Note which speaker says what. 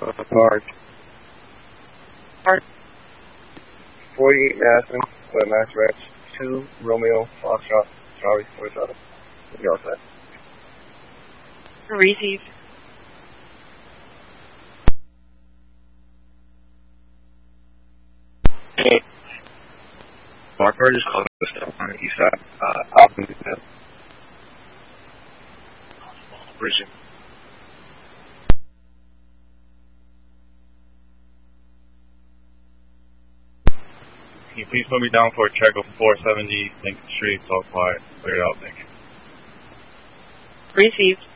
Speaker 1: Park.
Speaker 2: Park.
Speaker 1: 48 Madison, Mass Ranch, 2 Romeo Foxtrot, Charlie 47. You all set?
Speaker 2: Received.
Speaker 1: Parker just called the stuff on the east side. Alvin, Bridget.
Speaker 3: Can you please put me down for a check of 470 Lincoln Street, so quiet, clear it out, thank you.
Speaker 2: Received.